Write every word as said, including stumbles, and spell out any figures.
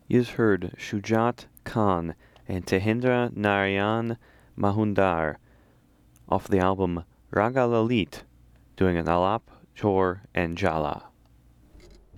You just heard Shujat Khan and Tehindra Narayan Mahundar off the album Raga Lalit, doing an Alap, Chor, and Jala.